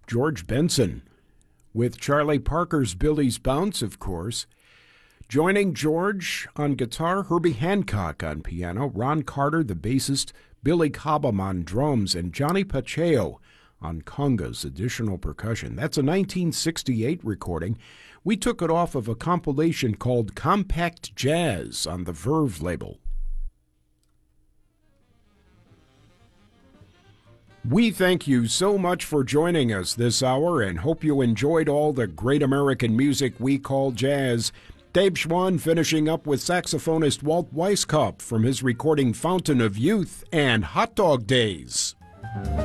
George Benson, with Charlie Parker's Billy's Bounce, of course. Joining George on guitar, Herbie Hancock on piano, Ron Carter, the bassist, Billy Cobham on drums, and Johnny Pacheco on congas, additional percussion. That's a 1968 recording. We took it off of a compilation called Compact Jazz on the Verve label. We thank you so much for joining us this hour and hope you enjoyed all the great American music we call jazz. Dave Schwann finishing up with saxophonist Walt Weiskopf from his recording Fountain of Youth and Hot Dog Days.